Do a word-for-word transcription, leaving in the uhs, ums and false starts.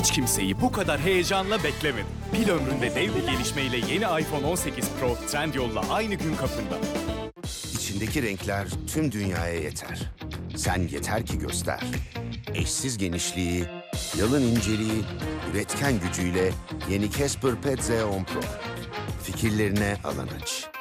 Hiç kimseyi bu kadar heyecanla beklemedim. Bir ömründe dev bir gelişmeyle yeni iPhone on sekiz Pro Trendyol'la aynı gün kapında. İçindeki renkler tüm dünyaya yeter. Sen yeter ki göster. Eşsiz genişliği, yalın inceliği, üretken gücüyle yeni Casper Pet Z on Pro. Fikirlerine alan aç.